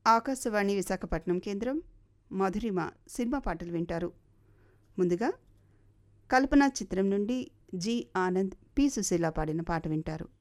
ఆకాశవాణి విశాఖపట్నం కేంద్రం మధురిమ సినిమా పాటలు వింటారు. ముందుగా కల్పన చిత్రం నుండి జి ఆనంద్, పి సుశీల పాడిన పాట వింటారు.